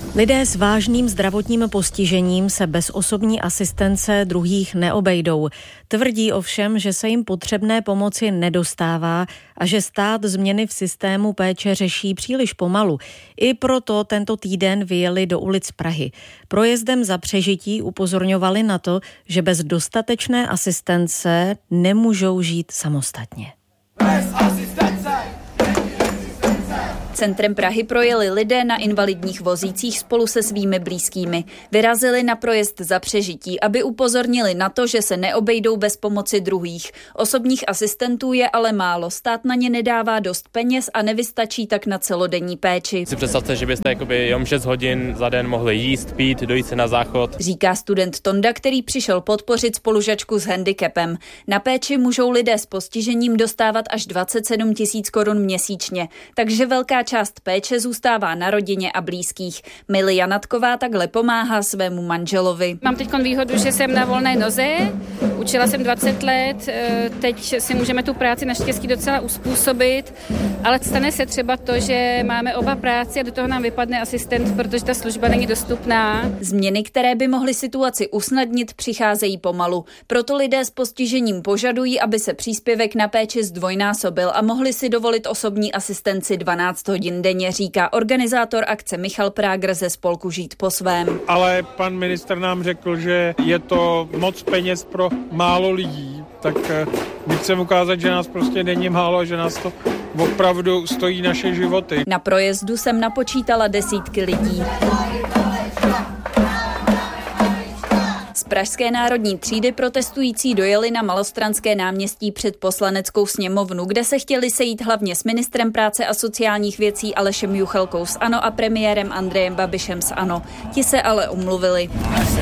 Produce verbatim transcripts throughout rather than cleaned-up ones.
Lidé s vážným zdravotním postižením se bez osobní asistence druhých neobejdou. Tvrdí ovšem, že se jim potřebné pomoci nedostává a že stát změny v systému péče řeší příliš pomalu. I proto tento týden vyjeli do ulic Prahy. Projezdem za přežití upozorňovali na to, že bez dostatečné asistence nemůžou žít samostatně. Bez asistence! Centrem Prahy projeli lidé na invalidních vozících spolu se svými blízkými. Vyrazili na projezd za přežití, aby upozornili na to, že se neobejdou bez pomoci druhých. Osobních asistentů je ale málo, stát na ně nedává dost peněz a nevystačí tak na celodenní péči. Si představte, že byste jakoby jenom šest hodin za den mohli jíst, pít, dojít se na záchod. Říká student Tonda, který přišel podpořit spolužačku s handicapem. Na péči můžou lidé s postižením dostávat až dvacet sedm tisíc korun měsíčně, takže velká část péče zůstává na rodině a blízkých. Mili Janatková takhle pomáhá svému manželovi. Mám teď výhodu, že jsem na volné noze, učila jsem dvacet let, teď si můžeme tu práci naštěstí docela uspůsobit, ale stane se třeba to, že máme oba práci a do toho nám vypadne asistent, protože ta služba není dostupná. Změny, které by mohly situaci usnadnit, přicházejí pomalu. Proto lidé s postižením požadují, aby se příspěvek na péči zdvojnásobil a mohli si dovolit osobní asistenci dvanáct hodin denně, říká organizátor akce Michal Prágr ze spolku Žít po svém. Ale pan ministr nám řekl, že je to moc peněz pro málo lidí, tak my chceme ukázat, že nás prostě není málo, že nás to opravdu stojí naše životy. Na projezdu jsem napočítala desítky lidí. Z Pražské národní třídy protestující dojeli na Malostranské náměstí před Poslaneckou sněmovnu, kde se chtěli sejít hlavně s ministrem práce a sociálních věcí Alešem Juchelkou z ANO a premiérem Andrejem Babišem z ANO. Ti se ale omluvili.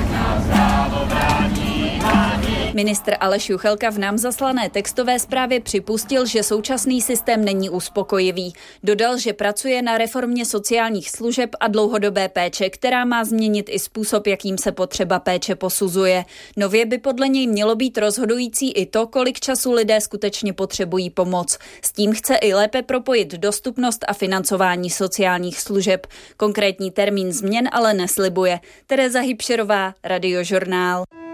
Ministr Aleš Juchelka v nám zaslané textové zprávě připustil, že současný systém není uspokojivý. Dodal, že pracuje na reformě sociálních služeb a dlouhodobé péče, která má změnit i způsob, jakým se potřeba péče posuzuje. Nově by podle něj mělo být rozhodující i to, kolik času lidé skutečně potřebují pomoc. S tím chce i lépe propojit dostupnost a financování sociálních služeb. Konkrétní termín změn ale neslibuje. Tereza Hybšerová, Radiožurnál.